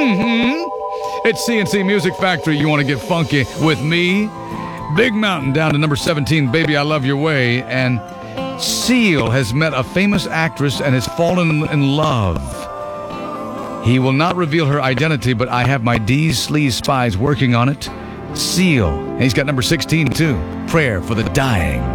It's CNC Music Factory. You want to get funky with me? Big Mountain down to number 17, Baby I Love Your Way. And Seal has met a famous actress and has fallen in love. He will not reveal her identity, but I have my D's Sleaze spies working on it. Seal. And he's got number 16 too, Prayer for the Dying.